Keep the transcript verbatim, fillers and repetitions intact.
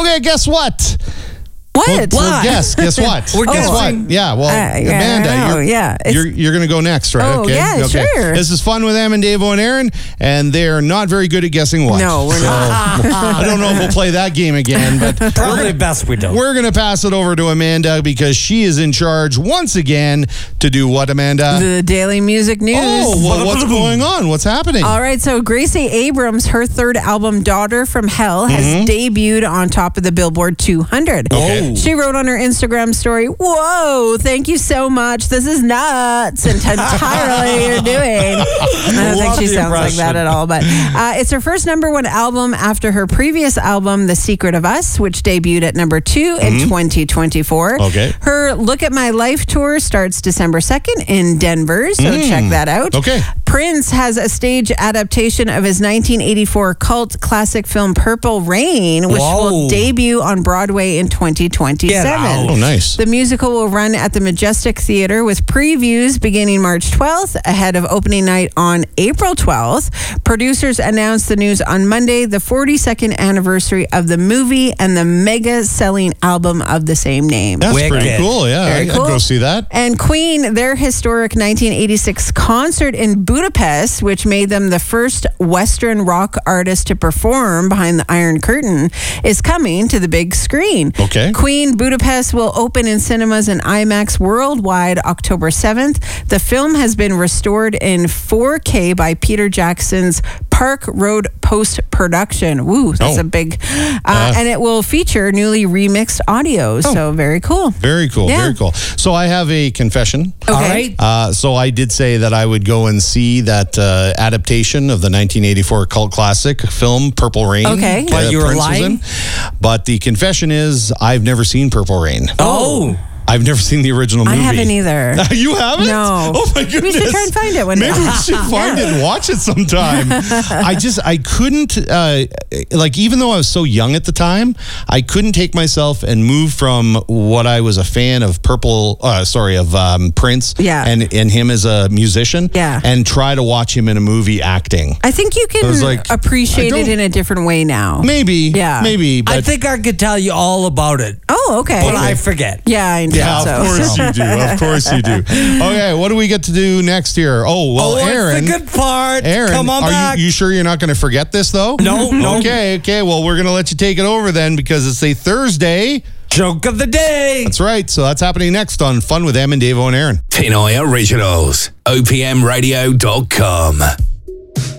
Okay, guess what? What? Well, well, guess, guess what? We're guess guessing. what? Yeah, well, Uh, yeah, Amanda, I know, you're, yeah, it's- you're, you're going to go next, right? Oh, okay. yeah, okay. sure. This is Fun with Em and Davo and Aaron, and they're not very good at guessing what. No, we're not. I don't know if we'll play that game again, but Probably best we don't. we're going to pass it over to Amanda because she is in charge once again to do what, Amanda? The Daily Music News. Oh, well, what's going on? What's happening? All right, so Gracie Abrams, her third album, Daughter from Hell, has debuted on top of the Billboard two hundred. Okay. She wrote on her Instagram story, "Whoa, thank you so much. This is nuts and entirely you're doing." I don't think Love she the sounds like that impression. at all, but uh, it's her first number one album after her previous album, The Secret of Us, which debuted at number two in twenty twenty-four. Okay. Her Look at My Life tour starts December second in Denver, so check that out. Okay. Prince has a stage adaptation of his nineteen eighty-four cult classic film Purple Rain, which Whoa. will debut on Broadway in twenty twenty-seven. Get out. Oh, nice. The musical will run at the Majestic Theater with previews beginning March twelfth ahead of opening night on April twelfth. Producers announced the news on Monday, the forty-second anniversary of the movie and the mega selling album of the same name. That's Wicked. pretty cool. Yeah, Very I'd cool. go see that. And Queen, their historic nineteen eighty-six concert in Budapest, which made them the first Western rock artist to perform behind the Iron Curtain, is coming to the big screen. Okay. Queen Budapest will open in cinemas and IMAX worldwide October seventh. The film has been restored in four K by Peter Jackson's Park Road post-production. Woo, that's Oh. a big... Uh, and it will feature newly remixed audio, so very cool. Very cool. Yeah. Very cool. So I have a confession. Okay. All right. Uh, so I did say that I would go and see that uh, adaptation of the nineteen eighty-four cult classic film Purple Rain. Okay. that But you were Prince was lying? in. But the confession is I've never seen Purple Rain. Oh. I've never seen the original I movie. haven't either. You haven't? No. Oh my goodness. We should try and find it one day. Maybe we should find it and watch it sometime. I just, I couldn't, uh, like, even though I was so young at the time, I couldn't take myself and move from what I was a fan of Purple, uh, sorry, of um, Prince Yeah. and, and him as a musician Yeah. and try to watch him in a movie acting. I think you can was like, appreciate I it don't- in a different way now. Maybe. Yeah. Maybe. But I think I could tell you all about it, Oh, okay. but I forget. yeah, I know. yeah, so. of course you do. Of course you do. Okay, what do we get to do next here? Oh, well, oh, Aaron. it's the good part. Aaron, Come on are back. You, you sure you're not going to forget this, though? No, no. Okay, okay. Well, we're going to let you take it over then because it's a Thursday. Joke of the day. That's right. So that's happening next on Fun with Em and Davo and Aaron. Pinoy Originals. O P M radio dot com.